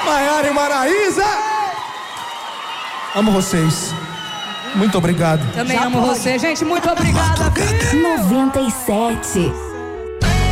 Maiara e Maraísa. Amo vocês. Muito obrigado. Também amo você, gente. Muito obrigada. 97.